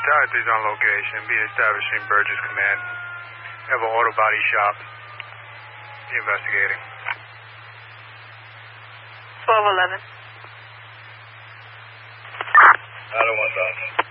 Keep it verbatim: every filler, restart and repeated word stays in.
Charlie's on location. Be establishing Burgess Command. Have an auto body shop. Be investigating. twelve eleven. Adam one thousand.